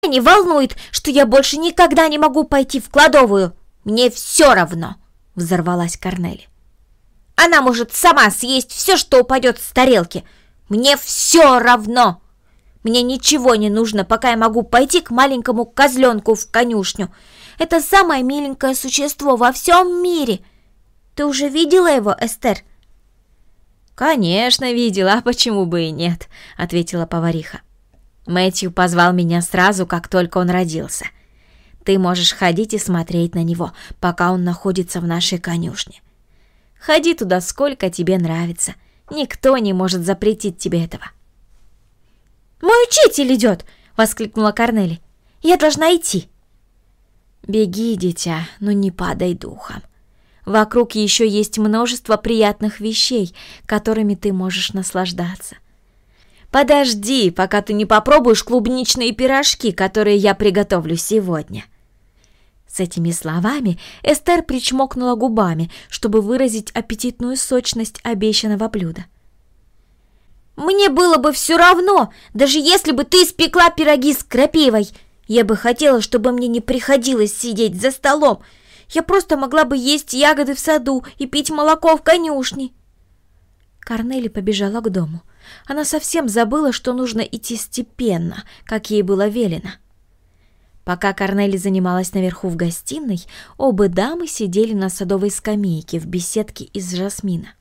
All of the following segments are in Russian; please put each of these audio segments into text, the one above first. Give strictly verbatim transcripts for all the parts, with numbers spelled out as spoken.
не волнует, что я больше никогда не могу пойти в кладовую. Мне все равно, взорвалась Корнели. Она может сама съесть все, что упадет с тарелки. Мне все равно. Мне ничего не нужно, пока я могу пойти к маленькому козленку в конюшню. Это самое миленькое существо во всем мире. Ты уже видела его, Эстер? Конечно, видела, а почему бы и нет, ответила повариха. Мэтью позвал меня сразу, как только он родился. Ты можешь ходить и смотреть на него, пока он находится в нашей конюшне. Ходи туда, сколько тебе нравится. Никто не может запретить тебе этого. «Мой учитель идет!» — воскликнула Корнели. «Я должна идти!» «Беги, дитя, но не падай духом. Вокруг еще есть множество приятных вещей, которыми ты можешь наслаждаться. Подожди, пока ты не попробуешь клубничные пирожки, которые я приготовлю сегодня». С этими словами Эстер причмокнула губами, чтобы выразить аппетитную сочность обещанного блюда. «Мне было бы все равно, даже если бы ты испекла пироги с крапивой. Я бы хотела, чтобы мне не приходилось сидеть за столом. Я просто могла бы есть ягоды в саду и пить молоко в конюшне». Корнели побежала к дому. Она совсем забыла, что нужно идти степенно, как ей было велено. Пока Корнели занималась наверху в гостиной, оба дамы сидели на садовой скамейке в беседке из жасмина.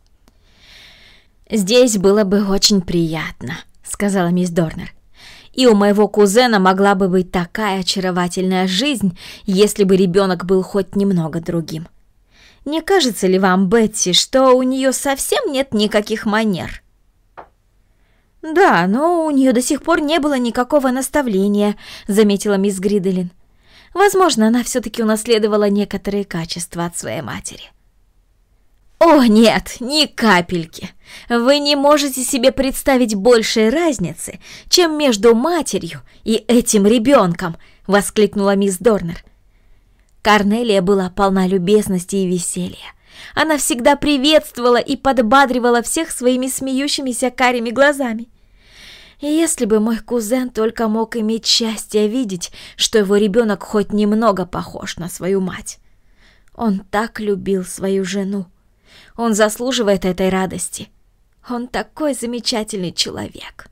«Здесь было бы очень приятно», — сказала мисс Дорнер. «И у моего кузена могла бы быть такая очаровательная жизнь, если бы ребенок был хоть немного другим. Не кажется ли вам, Бетти, что у нее совсем нет никаких манер?» «Да, но у нее до сих пор не было никакого наставления», — заметила мисс Гриделин. «Возможно, она все-таки унаследовала некоторые качества от своей матери». «О, нет, ни капельки! Вы не можете себе представить большей разницы, чем между матерью и этим ребенком!» — воскликнула мисс Дорнер. Корнелия была полна любезности и веселья. Она всегда приветствовала и подбадривала всех своими смеющимися карими глазами. И если бы мой кузен только мог иметь счастье видеть, что его ребенок хоть немного похож на свою мать. Он так любил свою жену. Он заслуживает этой радости. Он такой замечательный человек.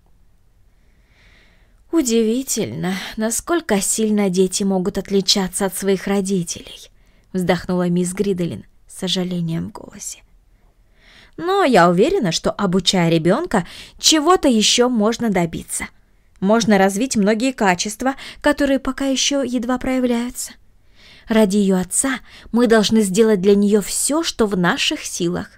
Удивительно, насколько сильно дети могут отличаться от своих родителей, вздохнула мисс Гриделин с сожалением в голосе. Но я уверена, что, обучая ребенка, чего-то еще можно добиться. Можно развить многие качества, которые пока еще едва проявляются. Ради ее отца мы должны сделать для нее все, что в наших силах.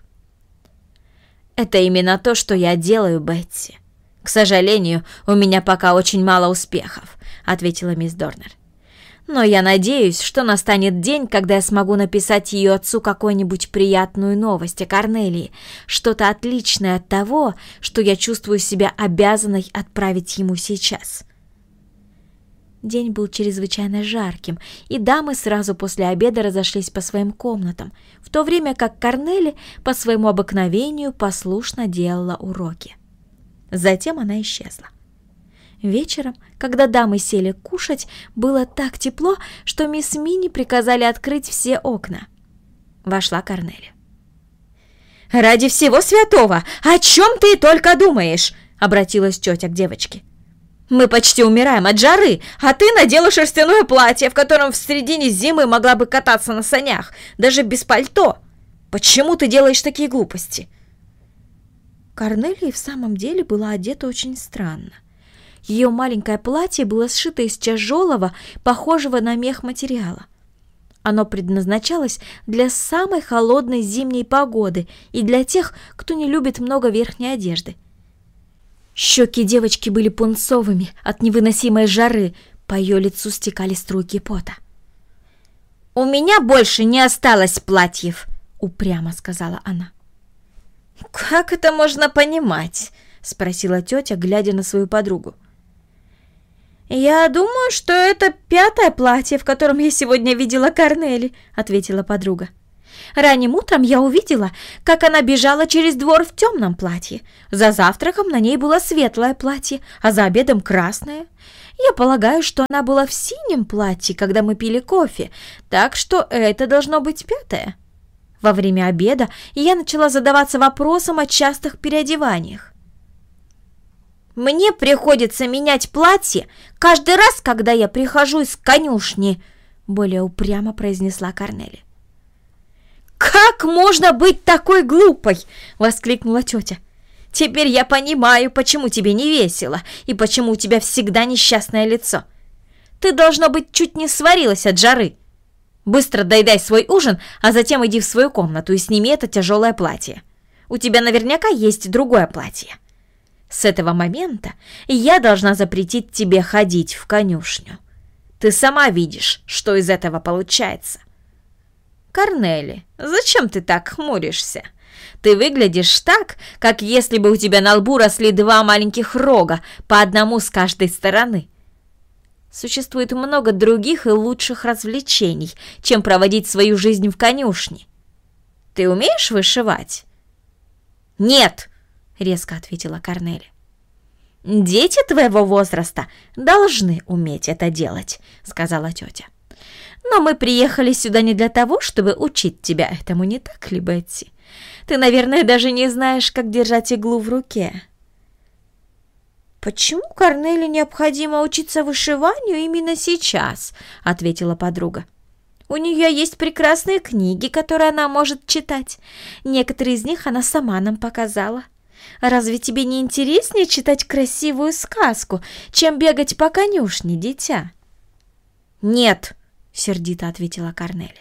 Это именно то, что я делаю, Бетти. К сожалению, у меня пока очень мало успехов, ответила мисс Дорнер. Но я надеюсь, что настанет день, когда я смогу написать ее отцу какую-нибудь приятную новость о Корнелии, что-то отличное от того, что я чувствую себя обязанной отправить ему сейчас. День был чрезвычайно жарким, и дамы сразу после обеда разошлись по своим комнатам, в то время как Корнели по своему обыкновению послушно делала уроки. Затем она исчезла. Вечером, когда дамы сели кушать, было так тепло, что мисс Минни приказали открыть все окна. Вошла Корнели. «Ради всего святого, о чем ты только думаешь?» — обратилась тетя к девочке. «Мы почти умираем от жары, а ты надела шерстяное платье, в котором в середине зимы могла бы кататься на санях, даже без пальто. Почему ты делаешь такие глупости?» Корнелия в самом деле была одета очень странно. Ее маленькое платье было сшито из тяжелого, похожего на мех материала. Оно предназначалось для самой холодной зимней погоды и для тех, кто не любит много верхней одежды. Щеки девочки были пунцовыми от невыносимой жары, по ее лицу стекали струйки пота. «У меня больше не осталось платьев», — упрямо сказала она. «Как это можно понимать?» — спросила тетя, глядя на свою подругу. «Я думаю, что это пятое платье, в котором я сегодня видела Корнели», — ответила подруга. «Ранним утром я увидела, как она бежала через двор в темном платье. За завтраком на ней было светлое платье, а за обедом красное. Я полагаю, что она была в синем платье, когда мы пили кофе, так что это должно быть пятое. Во время обеда я начала задаваться вопросом о частых переодеваниях. «Мне приходится менять платье каждый раз, когда я прихожу из конюшни», — более упрямо произнесла Корнели. «Как можно быть такой глупой?» — воскликнула тетя. «Теперь я понимаю, почему тебе не весело и почему у тебя всегда несчастное лицо. Ты, должно быть, чуть не сварилась от жары. Быстро доедай свой ужин, а затем иди в свою комнату и сними это тяжелое платье. У тебя наверняка есть другое платье. С этого момента я должна запретить тебе ходить в конюшню. Ты сама видишь, что из этого получается». «Корнели, зачем ты так хмуришься? Ты выглядишь так, как если бы у тебя на лбу росли два маленьких рога, по одному с каждой стороны. Существует много других и лучших развлечений, чем проводить свою жизнь в конюшне. Ты умеешь вышивать?» «Нет!» — резко ответила Корнели. «Дети твоего возраста должны уметь это делать», — сказала тетя. «Но мы приехали сюда не для того, чтобы учить тебя этому, не так ли, Бетти? Ты, наверное, даже не знаешь, как держать иглу в руке». «Почему Корнели необходимо учиться вышиванию именно сейчас?» — ответила подруга. «У нее есть прекрасные книги, которые она может читать. Некоторые из них она сама нам показала. Разве тебе не интереснее читать красивую сказку, чем бегать по конюшне, дитя?» «Нет», — сердито ответила Корнели.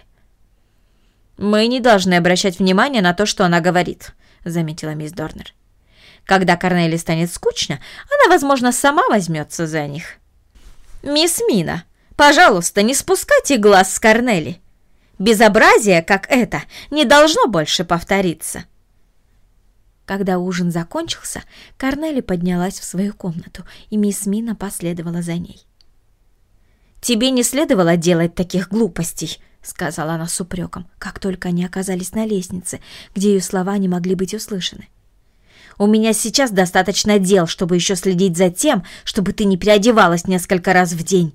«Мы не должны обращать внимание на то, что она говорит», — заметила мисс Дорнер. «Когда Корнели станет скучно, она, возможно, сама возьмется за них. Мисс Мина, пожалуйста, не спускайте глаз с Корнели. Безобразие, как это, не должно больше повториться». Когда ужин закончился, Корнели поднялась в свою комнату, и мисс Мина последовала за ней. «Тебе не следовало делать таких глупостей», — сказала она с упреком, как только они оказались на лестнице, где ее слова не могли быть услышаны. «У меня сейчас достаточно дел, чтобы еще следить за тем, чтобы ты не переодевалась несколько раз в день».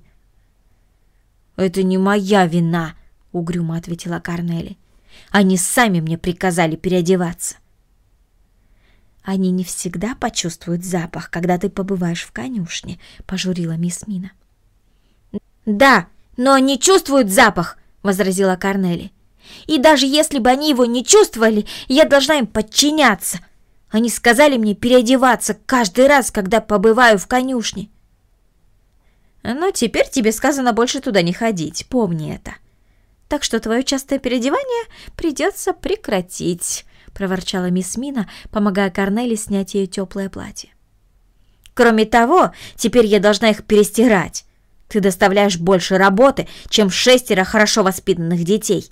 «Это не моя вина», — угрюмо ответила Корнели. «Они сами мне приказали переодеваться». «Они не всегда почувствуют запах, когда ты побываешь в конюшне», — пожурила мисс Мина. «Да, но они чувствуют запах», — возразила Корнели. «И даже если бы они его не чувствовали, я должна им подчиняться. Они сказали мне переодеваться каждый раз, когда побываю в конюшне». «Но теперь тебе сказано больше туда не ходить, помни это. Так что твое частое переодевание придется прекратить», — проворчала мисс Мина, помогая Корнели снять ее теплое платье. «Кроме того, теперь я должна их перестирать. Ты доставляешь больше работы, чем шестеро хорошо воспитанных детей».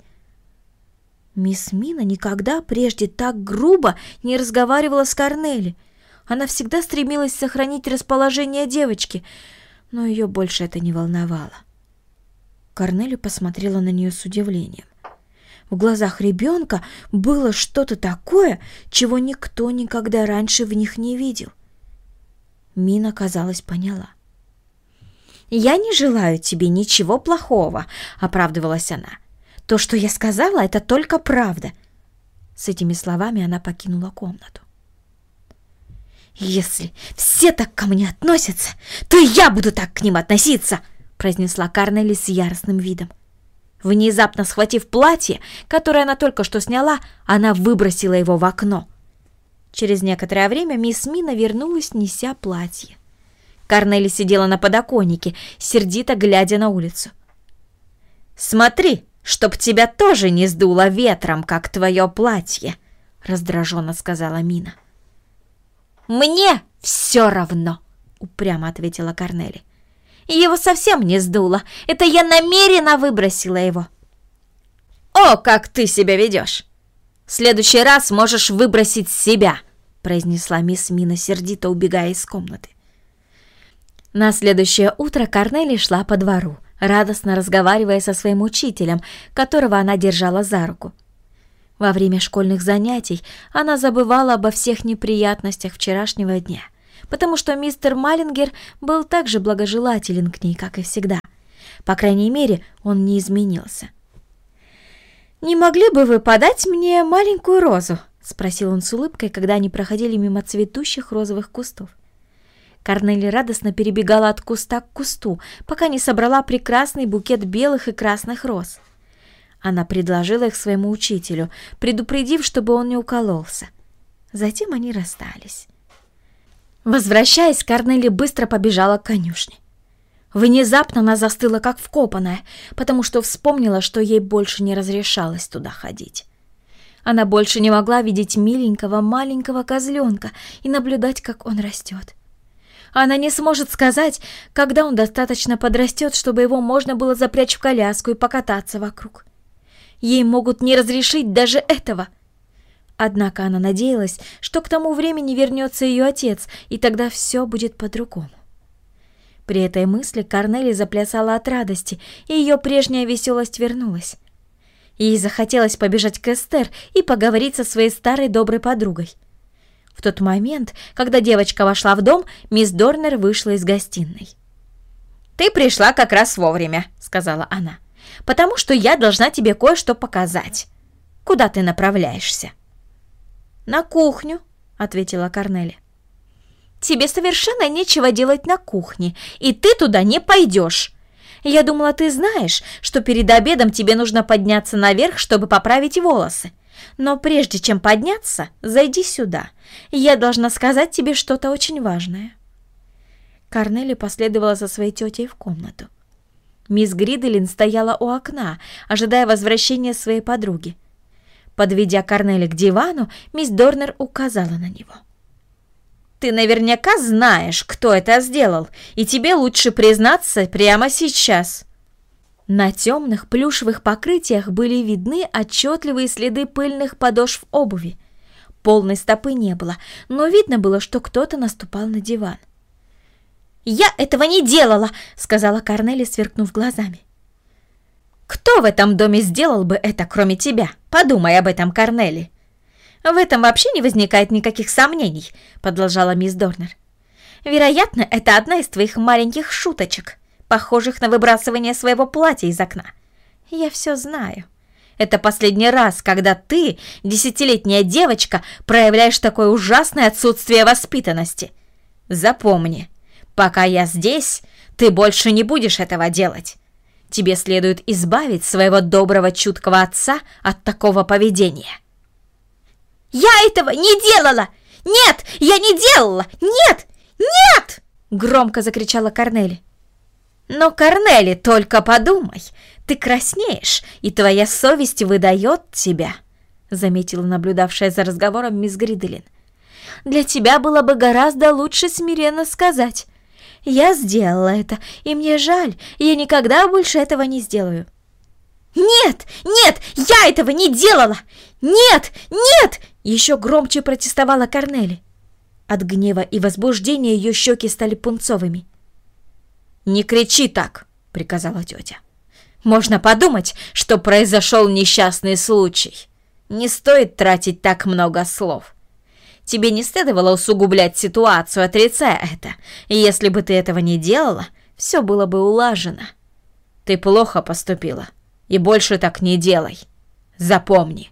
Мисс Мина никогда прежде так грубо не разговаривала с Корнели. Она всегда стремилась сохранить расположение девочки, но ее больше это не волновало. Корнели посмотрела на нее с удивлением. В глазах ребенка было что-то такое, чего никто никогда раньше в них не видел. Мина, казалось, поняла. «Я не желаю тебе ничего плохого», — оправдывалась она. «То, что я сказала, это только правда». С этими словами она покинула комнату. «Если все так ко мне относятся, то и я буду так к ним относиться», — произнесла Корнели с яростным видом. Внезапно схватив платье, которое она только что сняла, она выбросила его в окно. Через некоторое время мисс Мина вернулась, неся платье. Корнели сидела на подоконнике, сердито глядя на улицу. «Смотри, чтоб тебя тоже не сдуло ветром, как твое платье», — раздраженно сказала Мина. «Мне все равно», — упрямо ответила Корнели. «Его совсем не сдуло. Это я намеренно выбросила его». «О, как ты себя ведешь! В следующий раз можешь выбросить себя», — произнесла мисс Мина, сердито убегая из комнаты. На следующее утро Корнели шла по двору, радостно разговаривая со своим учителем, которого она держала за руку. Во время школьных занятий она забывала обо всех неприятностях вчерашнего дня, потому что мистер Маллингер был так же благожелателен к ней, как и всегда. По крайней мере, он не изменился. «Не могли бы вы подать мне маленькую розу?» — спросил он с улыбкой, когда они проходили мимо цветущих розовых кустов. Корнели радостно перебегала от куста к кусту, пока не собрала прекрасный букет белых и красных роз. Она предложила их своему учителю, предупредив, чтобы он не укололся. Затем они расстались. Возвращаясь, Корнели быстро побежала к конюшне. Внезапно она застыла, как вкопанная, потому что вспомнила, что ей больше не разрешалось туда ходить. Она больше не могла видеть миленького маленького козленка и наблюдать, как он растет. Она не сможет сказать, когда он достаточно подрастет, чтобы его можно было запрячь в коляску и покататься вокруг. Ей могут не разрешить даже этого. Однако она надеялась, что к тому времени вернется ее отец, и тогда все будет по-другому. При этой мысли Корнели заплясала от радости, и ее прежняя веселость вернулась. Ей захотелось побежать к Эстер и поговорить со своей старой доброй подругой. В тот момент, когда девочка вошла в дом, мисс Дорнер вышла из гостиной. «Ты пришла как раз вовремя», — сказала она, «потому что я должна тебе кое-что показать. Куда ты направляешься?» «На кухню», — ответила Корнели. «Тебе совершенно нечего делать на кухне, и ты туда не пойдешь. Я думала, ты знаешь, что перед обедом тебе нужно подняться наверх, чтобы поправить волосы. Но прежде чем подняться, зайди сюда. Я должна сказать тебе что-то очень важное». Корнели последовала за своей тетей в комнату. Мисс Гриделин стояла у окна, ожидая возвращения своей подруги. Подведя Корнели к дивану, мисс Дорнер указала на него. «Ты наверняка знаешь, кто это сделал, и тебе лучше признаться прямо сейчас». На темных плюшевых покрытиях были видны отчетливые следы пыльных подошв обуви. Полной стопы не было, но видно было, что кто-то наступал на диван. «Я этого не делала!» — сказала Корнели, сверкнув глазами. «Кто в этом доме сделал бы это, кроме тебя? Подумай об этом, Корнели!» «В этом вообще не возникает никаких сомнений», — продолжала мисс Дорнер. «Вероятно, это одна из твоих маленьких шуточек, похожих на выбрасывание своего платья из окна. Я все знаю. Это последний раз, когда ты, десятилетняя девочка, проявляешь такое ужасное отсутствие воспитанности. Запомни, пока я здесь, ты больше не будешь этого делать. Тебе следует избавить своего доброго, чуткого отца от такого поведения». «Я этого не делала! Нет, я не делала! Нет! Нет!» Громко закричала Корнели. «Но, Корнели, только подумай, ты краснеешь, и твоя совесть выдает тебя», заметила наблюдавшая за разговором мисс Гриделин. «Для тебя было бы гораздо лучше смиренно сказать: я сделала это, и мне жаль, я никогда больше этого не сделаю». «Нет, нет, я этого не делала! Нет, нет!» Еще громче протестовала Корнели. От гнева и возбуждения ее щеки стали пунцовыми. «Не кричи так!» — приказала тетя. «Можно подумать, что произошел несчастный случай. Не стоит тратить так много слов. Тебе не следовало усугублять ситуацию, отрицая это. И если бы ты этого не делала, все было бы улажено. Ты плохо поступила, и больше так не делай. Запомни».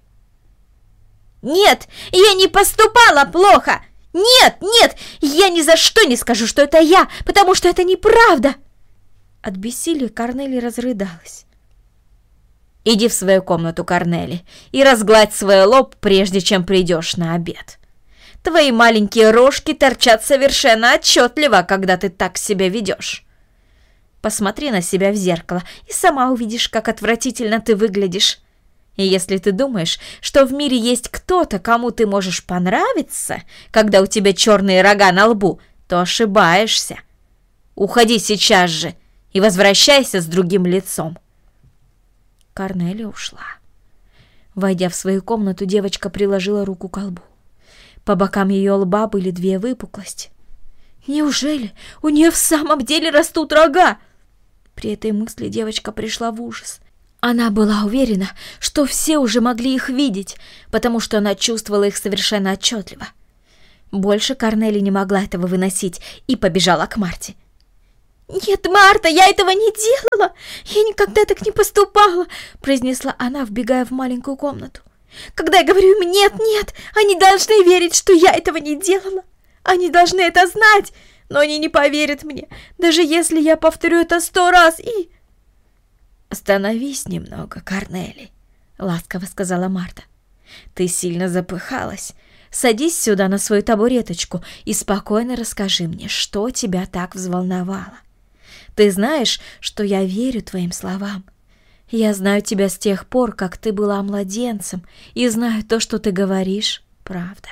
«Нет, я не поступала плохо! Нет, нет, я ни за что не скажу, что это я, потому что это неправда!» От бессилия Корнели разрыдалась. «Иди в свою комнату, Корнели, и разгладь свой лоб, прежде чем придешь на обед. Твои маленькие рожки торчат совершенно отчетливо, когда ты так себя ведешь. Посмотри на себя в зеркало, и сама увидишь, как отвратительно ты выглядишь. И если ты думаешь, что в мире есть кто-то, кому ты можешь понравиться, когда у тебя черные рога на лбу, то ошибаешься. Уходи сейчас же и возвращайся с другим лицом». Корнели ушла. Войдя в свою комнату, девочка приложила руку к лбу. По бокам ее лба были две выпуклости. Неужели у нее в самом деле растут рога? При этой мысли девочка пришла в ужас. Она была уверена, что все уже могли их видеть, потому что она чувствовала их совершенно отчетливо. Больше Корнели не могла этого выносить и побежала к Марте. «Нет, Марта, я этого не делала! Я никогда так не поступала!» произнесла она, вбегая в маленькую комнату. «Когда я говорю им «нет, нет», они должны верить, что я этого не делала. Они должны это знать, но они не поверят мне, даже если я повторю это сто раз и...» «Остановись немного, Корнели», — ласково сказала Марта. «Ты сильно запыхалась. Садись сюда на свою табуреточку и спокойно расскажи мне, что тебя так взволновало. Ты знаешь, что я верю твоим словам. Я знаю тебя с тех пор, как ты была младенцем, и знаю, то, что ты говоришь, правда».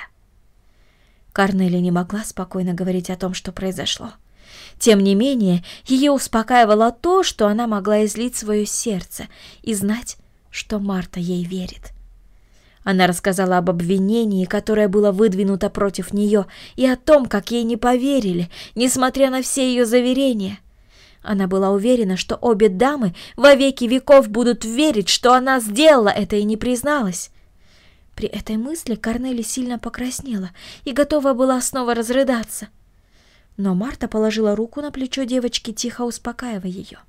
Корнели не могла спокойно говорить о том, что произошло. Тем не менее, ее успокаивало то, что она могла излить свое сердце и знать, что Марта ей верит. Она рассказала об обвинении, которое было выдвинуто против нее, и о том, как ей не поверили, несмотря на все ее заверения. Она была уверена, что обе дамы во веки веков будут верить, что она сделала это и не призналась. При этой мысли Корнели сильно покраснела и готова была снова разрыдаться. Но Марта положила руку на плечо девочки, тихо успокаивая ее.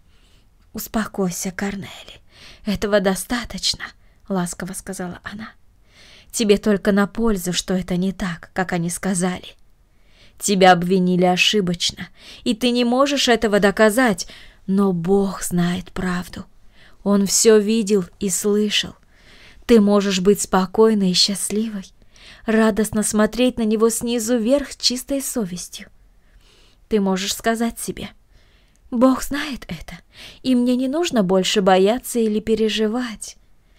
«Успокойся, Корнели, этого достаточно», — ласково сказала она. «Тебе только на пользу, что это не так, как они сказали. Тебя обвинили ошибочно, и ты не можешь этого доказать, но Бог знает правду. Он все видел и слышал. Ты можешь быть спокойной и счастливой, радостно смотреть на него снизу вверх с чистой совестью. Ты можешь сказать себе: Бог знает это, и мне не нужно больше бояться или переживать.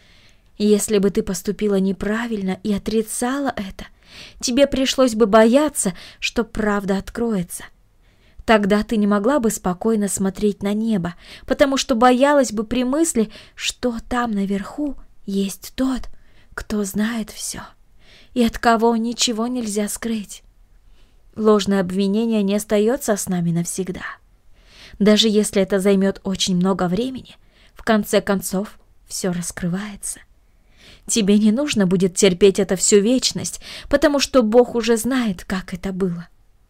Если бы ты поступила неправильно и отрицала это, тебе пришлось бы бояться, что правда откроется. Тогда ты не могла бы спокойно смотреть на небо, потому что боялась бы при мысли, что там наверху есть тот, кто знает все, и от кого ничего нельзя скрыть. Ложное обвинение не остается с нами навсегда. Даже если это займет очень много времени, в конце концов все раскрывается. Тебе не нужно будет терпеть это всю вечность, потому что Бог уже знает, как это было.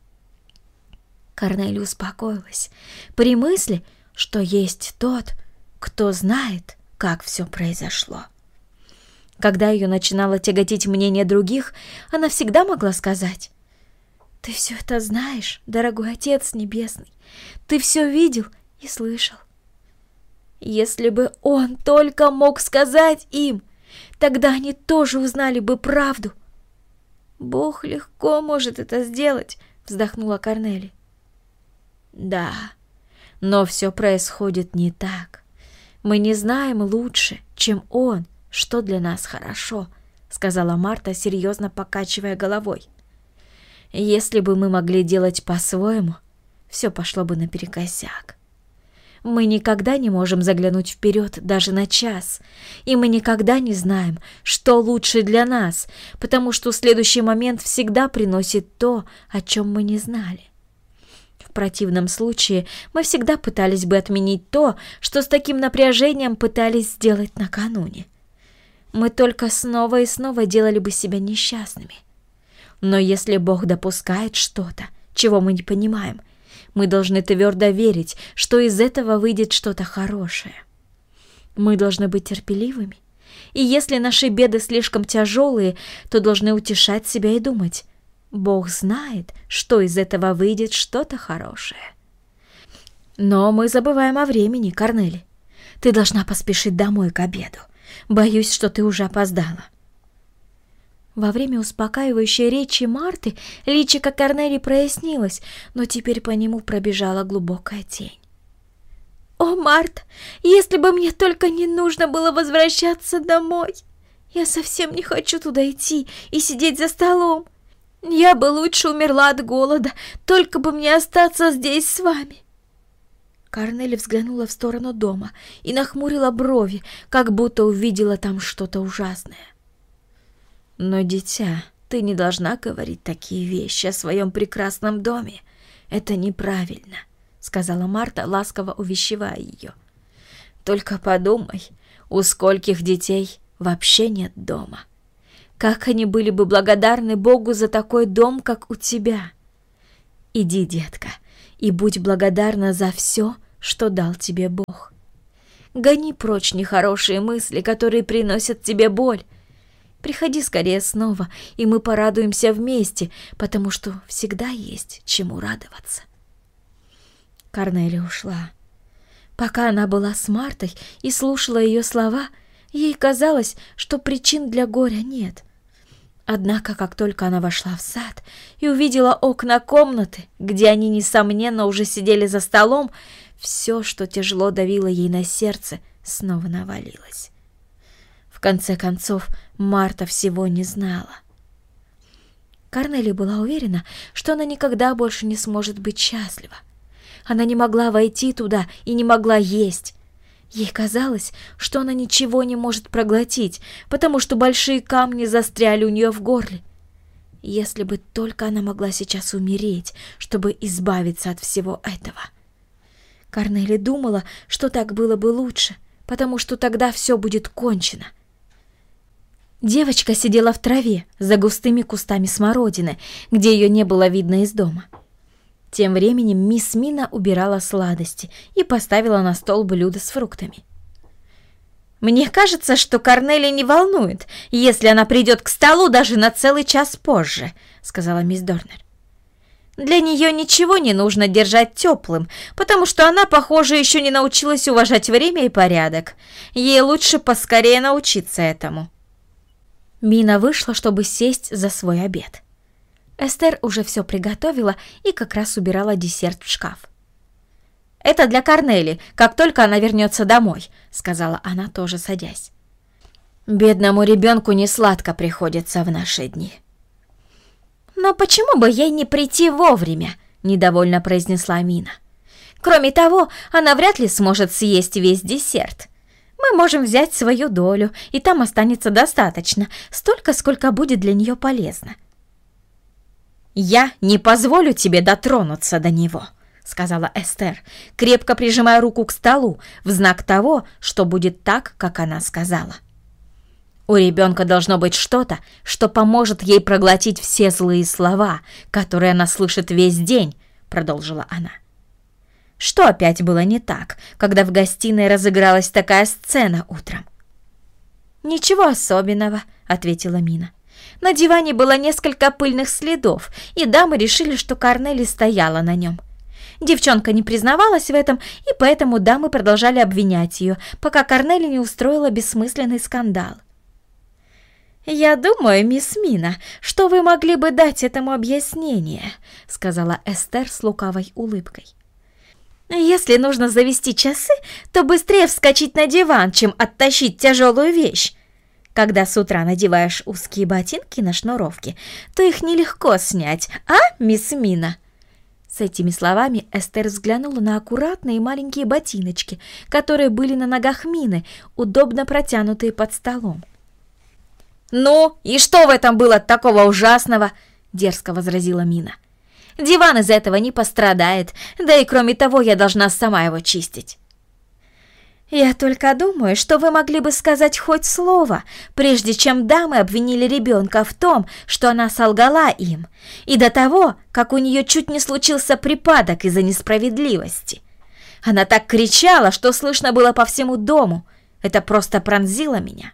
Корнели успокоилась при мысли, что есть тот, кто знает, как все произошло. Когда ее начинало тяготить мнение других, она всегда могла сказать: «Ты все это знаешь, дорогой Отец Небесный, ты все видел и слышал». Если бы он только мог сказать им, тогда они тоже узнали бы правду. «Бог легко может это сделать», — вздохнула Корнели. «Да, но все происходит не так. Мы не знаем лучше, чем он, что для нас хорошо», — сказала Марта, серьезно покачивая головой. «Если бы мы могли делать по-своему, все пошло бы наперекосяк. Мы никогда не можем заглянуть вперед даже на час, и мы никогда не знаем, что лучше для нас, потому что следующий момент всегда приносит то, о чем мы не знали. В противном случае мы всегда пытались бы отменить то, что с таким напряжением пытались сделать накануне. Мы только снова и снова делали бы себя несчастными. Но если Бог допускает что-то, чего мы не понимаем, мы должны твердо верить, что из этого выйдет что-то хорошее. Мы должны быть терпеливыми, и если наши беды слишком тяжелые, то должны утешать себя и думать: Бог знает, что из этого выйдет что-то хорошее. Но мы забываем о времени, Корнели. Ты должна поспешить домой к обеду. Боюсь, что ты уже опоздала». Во время успокаивающей речи Марты личико Корнели прояснилось, но теперь по нему пробежала глубокая тень. «О, Марта, если бы мне только не нужно было возвращаться домой! Я совсем не хочу туда идти и сидеть за столом. Я бы лучше умерла от голода, только бы мне остаться здесь с вами». Корнели взглянула в сторону дома и нахмурила брови, как будто увидела там что-то ужасное. «Но, дитя, ты не должна говорить такие вещи о своем прекрасном доме. Это неправильно», — сказала Марта, ласково увещевая ее. «Только подумай, у скольких детей вообще нет дома. Как они были бы благодарны Богу за такой дом, как у тебя. Иди, детка, и будь благодарна за все, что дал тебе Бог. Гони прочь нехорошие мысли, которые приносят тебе боль. Приходи скорее снова, и мы порадуемся вместе, потому что всегда есть чему радоваться. Корнелия ушла. Пока она была с Мартой и слушала ее слова, ей казалось, что причин для горя нет. Однако, как только она вошла в сад и увидела окна комнаты, где они, несомненно, уже сидели за столом, все, что тяжело давило ей на сердце, снова навалилось. В конце концов, Марта всего не знала. Корнелия была уверена, что она никогда больше не сможет быть счастлива. Она не могла войти туда и не могла есть. Ей казалось, что она ничего не может проглотить, потому что большие камни застряли у нее в горле. Если бы только она могла сейчас умереть, чтобы избавиться от всего этого. Корнелия думала, что так было бы лучше, потому что тогда все будет кончено. Девочка сидела в траве за густыми кустами смородины, где ее не было видно из дома. Тем временем мисс Мина убирала сладости и поставила на стол блюдо с фруктами. «Мне кажется, что Корнелия не волнует, если она придет к столу даже на целый час позже», — сказала мисс Дорнер. «Для нее ничего не нужно держать теплым, потому что она, похоже, еще не научилась уважать время и порядок. Ей лучше поскорее научиться этому». Мина вышла, чтобы сесть за свой обед. Эстер уже все приготовила и как раз убирала десерт в шкаф. «Это для Корнелии, как только она вернется домой», — сказала она, тоже садясь. «Бедному ребенку несладко приходится в наши дни». «Но почему бы ей не прийти вовремя?» — недовольно произнесла Мина. «Кроме того, она вряд ли сможет съесть весь десерт. Мы можем взять свою долю, и там останется достаточно, столько, сколько будет для нее полезно». «Я не позволю тебе дотронуться до него», — сказала Эстер, крепко прижимая руку к столу в знак того, что будет так, как она сказала. «У ребенка должно быть что-то, что поможет ей проглотить все злые слова, которые она слышит весь день», — продолжила она. «Что опять было не так, когда в гостиной разыгралась такая сцена утром?» «Ничего особенного», — ответила Мина. На диване было несколько пыльных следов, и дамы решили, что Корнелия стояла на нем. Девчонка не признавалась в этом, и поэтому дамы продолжали обвинять ее, пока Корнелия не устроила бессмысленный скандал. «Я думаю, мисс Мина, что вы могли бы дать этому объяснение», — сказала Эстер с лукавой улыбкой. «Если нужно завести часы, то быстрее вскочить на диван, чем оттащить тяжелую вещь. Когда с утра надеваешь узкие ботинки на шнуровке, то их нелегко снять, а, мисс Мина?» С этими словами Эстер взглянула на аккуратные маленькие ботиночки, которые были на ногах Мины, удобно протянутые под столом. «Ну, и что в этом было такого ужасного?» — дерзко возразила Мина. «Диван из этого не пострадает, да и кроме того я должна сама его чистить». «Я только думаю, что вы могли бы сказать хоть слово, прежде чем дамы обвинили ребенка в том, что она солгала им, и до того, как у нее чуть не случился припадок из-за несправедливости. Она так кричала, что слышно было по всему дому. Это просто пронзило меня».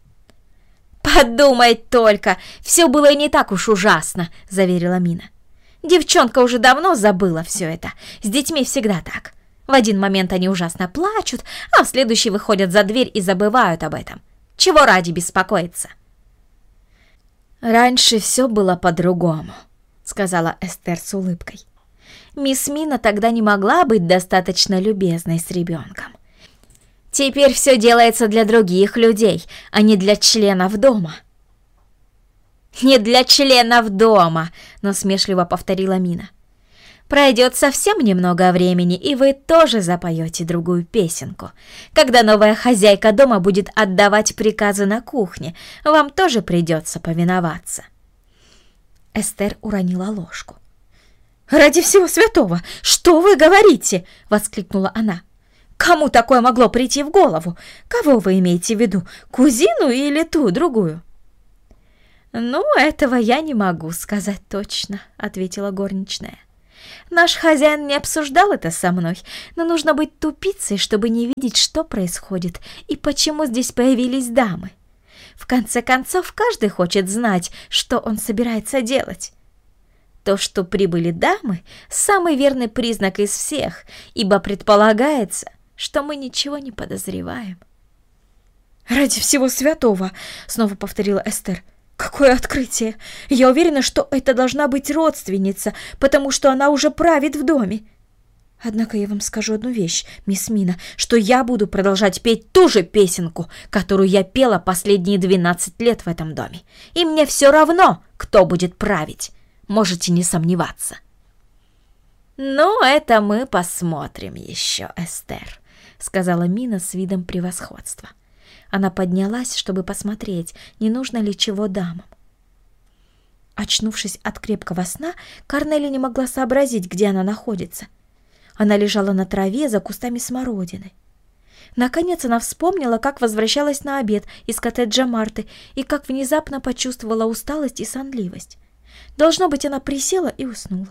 «Подумать только, все было не так уж ужасно», — заверила Мина. «Девчонка уже давно забыла все это, с детьми всегда так. В один момент они ужасно плачут, а в следующий выходят за дверь и забывают об этом. Чего ради беспокоиться?» «Раньше все было по-другому», — сказала Эстер с улыбкой. «Мисс Мина тогда не могла быть достаточно любезной с ребенком. Теперь все делается для других людей, а не для членов дома». «Не для членов дома», — насмешливо повторила Мина. «Пройдет совсем немного времени, и вы тоже запоете другую песенку. Когда новая хозяйка дома будет отдавать приказы на кухне, вам тоже придется повиноваться». Эстер уронила ложку. «Ради всего святого, что вы говорите?» — воскликнула она. «Кому такое могло прийти в голову? Кого вы имеете в виду, кузину или ту, другую?» «Ну, этого я не могу сказать точно», — ответила горничная. «Наш хозяин не обсуждал это со мной, но нужно быть тупицей, чтобы не видеть, что происходит и почему здесь появились дамы. В конце концов, каждый хочет знать, что он собирается делать. То, что прибыли дамы, самый верный признак из всех, ибо предполагается, что мы ничего не подозреваем». «Ради всего святого!» — снова повторила Эстер. «Какое открытие! Я уверена, что это должна быть родственница, потому что она уже правит в доме. Однако я вам скажу одну вещь, мисс Мина, что я буду продолжать петь ту же песенку, которую я пела последние двенадцать лет в этом доме. И мне все равно, кто будет править. Можете не сомневаться». «Ну, это мы посмотрим еще, Эстер», — сказала Мина с видом превосходства. Она поднялась, чтобы посмотреть, не нужно ли чего дамам. Очнувшись от крепкого сна, Корнелия не могла сообразить, где она находится. Она лежала на траве за кустами смородины. Наконец она вспомнила, как возвращалась на обед из коттеджа Марты и как внезапно почувствовала усталость и сонливость. Должно быть, она присела и уснула.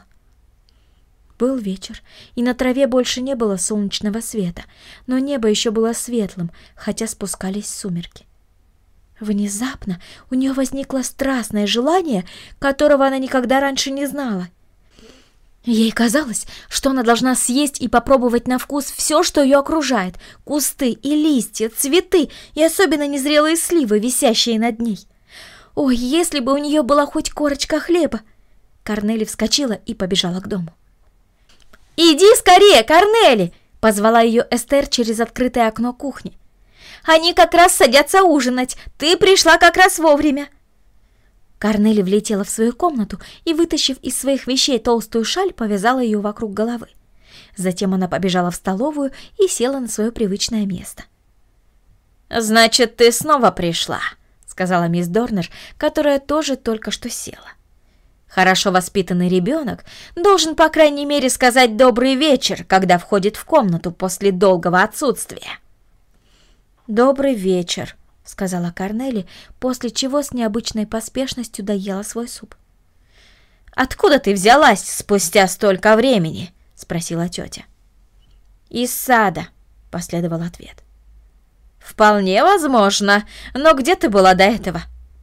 Был вечер, и на траве больше не было солнечного света, но небо еще было светлым, хотя спускались сумерки. Внезапно у нее возникло страстное желание, которого она никогда раньше не знала. Ей казалось, что она должна съесть и попробовать на вкус все, что ее окружает: кусты и листья, цветы и особенно незрелые сливы, висящие над ней. Ой, если бы у нее была хоть корочка хлеба! Корнели вскочила и побежала к дому. «Иди скорее, Корнели!» — позвала ее Эстер через открытое окно кухни. «Они как раз садятся ужинать. Ты пришла как раз вовремя». Корнели влетела в свою комнату и, вытащив из своих вещей толстую шаль, повязала ее вокруг головы. Затем она побежала в столовую и села на свое привычное место. «Значит, ты снова пришла», — сказала мисс Дорнер, которая тоже только что села. Хорошо воспитанный ребенок должен, по крайней мере, сказать «добрый вечер», когда входит в комнату после долгого отсутствия. «Добрый вечер», — сказала Корнели, после чего с необычной поспешностью доела свой суп. «Откуда ты взялась спустя столько времени?» — спросила тетя. «Из сада», — последовал ответ. «Вполне возможно, но где ты была до этого?»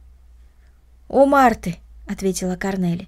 «У Марты», — ответила Корнели.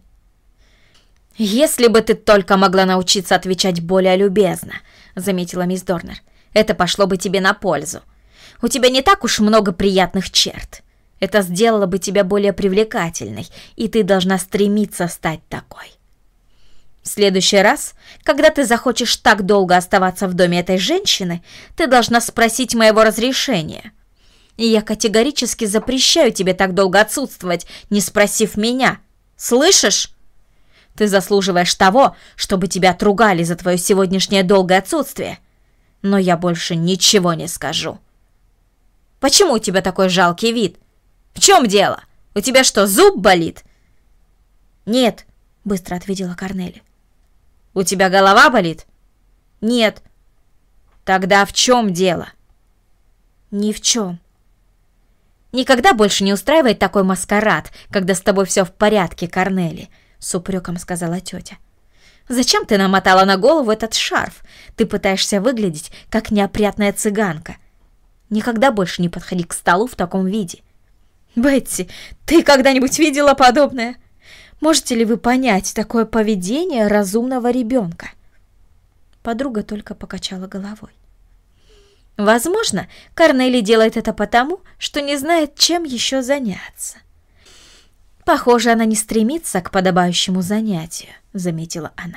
«Если бы ты только могла научиться отвечать более любезно», — заметила мисс Дорнер, — «это пошло бы тебе на пользу. У тебя не так уж много приятных черт. Это сделало бы тебя более привлекательной, и ты должна стремиться стать такой. В следующий раз, когда ты захочешь так долго оставаться в доме этой женщины, ты должна спросить моего разрешения. И я категорически запрещаю тебе так долго отсутствовать, не спросив меня. Слышишь? Ты заслуживаешь того, чтобы тебя отругали за твое сегодняшнее долгое отсутствие. Но я больше ничего не скажу. Почему у тебя такой жалкий вид? В чем дело? У тебя что, зуб болит?» «Нет», — быстро ответила Корнели. «У тебя голова болит?» «Нет». «Тогда в чем дело?» «Ни в чем». «Никогда больше не устраивает такой маскарад, когда с тобой все в порядке, Корнели», — с упреком сказала тетя. «Зачем ты намотала на голову этот шарф? Ты пытаешься выглядеть, как неопрятная цыганка. Никогда больше не подходи к столу в таком виде». «Бетти, ты когда-нибудь видела подобное? Можете ли вы понять такое поведение разумного ребенка?» Подруга только покачала головой. «Возможно, Корнели делает это потому, что не знает, чем еще заняться. Похоже, она не стремится к подобающему занятию», — заметила она.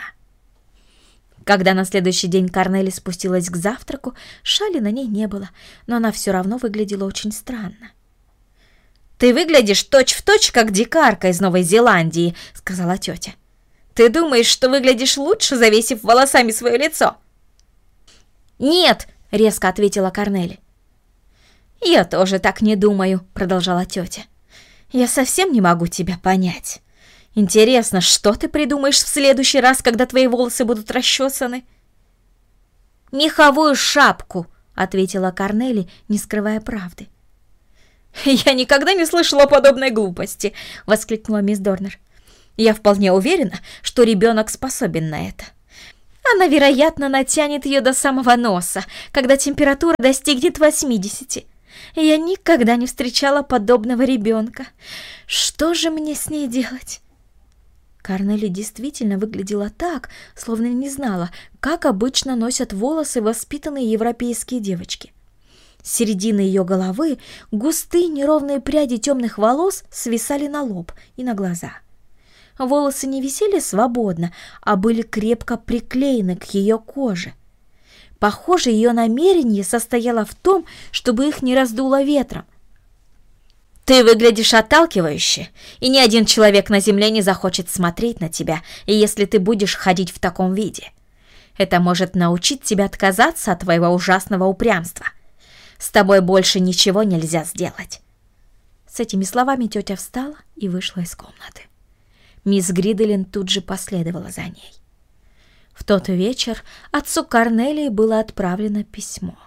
Когда на следующий день Корнели спустилась к завтраку, шали на ней не было, но она все равно выглядела очень странно. «Ты выглядишь точь-в-точь, как дикарка из Новой Зеландии», — сказала тетя. «Ты думаешь, что выглядишь лучше, завесив волосами свое лицо?» «Нет», — резко ответила Корнели. «Я тоже так не думаю», — продолжала тетя. «Я совсем не могу тебя понять. Интересно, что ты придумаешь в следующий раз, когда твои волосы будут расчесаны?» «Меховую шапку», — ответила Корнели, не скрывая правды. «Я никогда не слышала подобной глупости!» — воскликнула мисс Дорнер. «Я вполне уверена, что ребенок способен на это. Она, вероятно, натянет ее до самого носа, когда температура достигнет восьмидесяти. Я никогда не встречала подобного ребенка. Что же мне с ней делать?» Корнели действительно выглядела так, словно не знала, как обычно носят волосы воспитанные европейские девочки. С середины ее головы густые неровные пряди темных волос свисали на лоб и на глаза. Волосы не висели свободно, а были крепко приклеены к ее коже. Похоже, ее намерение состояло в том, чтобы их не раздуло ветром. «Ты выглядишь отталкивающе, и ни один человек на земле не захочет смотреть на тебя, если ты будешь ходить в таком виде. Это может научить тебя отказаться от твоего ужасного упрямства. С тобой больше ничего нельзя сделать». С этими словами тетя встала и вышла из комнаты. Мисс Гриделин тут же последовала за ней. В тот вечер отцу Корнелии было отправлено письмо.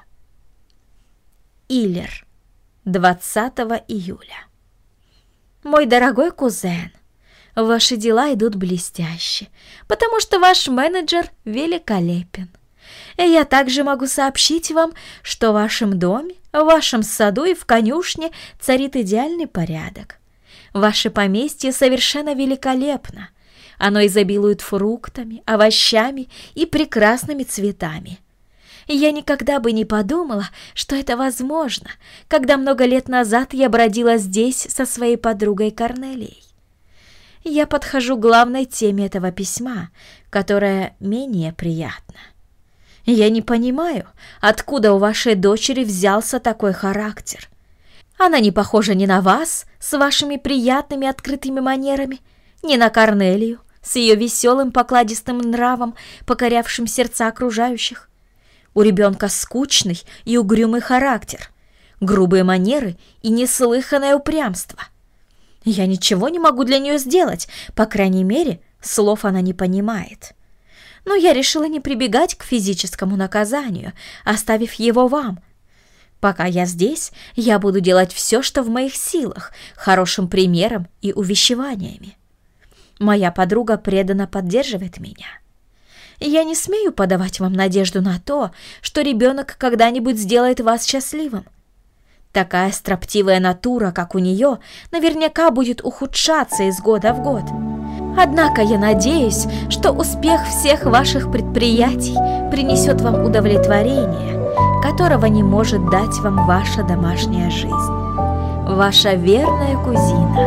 Иллер, двадцатого июля. «Мой дорогой кузен, ваши дела идут блестяще, потому что ваш менеджер великолепен. И я также могу сообщить вам, что в вашем доме, в вашем саду и в конюшне царит идеальный порядок. Ваше поместье совершенно великолепно. Оно изобилует фруктами, овощами и прекрасными цветами. Я никогда бы не подумала, что это возможно, когда много лет назад я бродила здесь со своей подругой Корнелией. Я подхожу к главной теме этого письма, которая менее приятна. Я не понимаю, откуда у вашей дочери взялся такой характер. Она не похожа ни на вас с вашими приятными открытыми манерами, ни на Корнелию с ее веселым покладистым нравом, покорявшим сердца окружающих. У ребенка скучный и угрюмый характер, грубые манеры и неслыханное упрямство. Я ничего не могу для нее сделать, по крайней мере, слов она не понимает. Но я решила не прибегать к физическому наказанию, оставив его вам. Пока я здесь, я буду делать все, что в моих силах, хорошим примером и увещеваниями. Моя подруга преданно поддерживает меня. Я не смею подавать вам надежду на то, что ребенок когда-нибудь сделает вас счастливым. Такая строптивая натура, как у нее, наверняка будет ухудшаться из года в год. Однако я надеюсь, что успех всех ваших предприятий принесет вам удовлетворение, которого не может дать вам ваша домашняя жизнь. Ваша верная кузина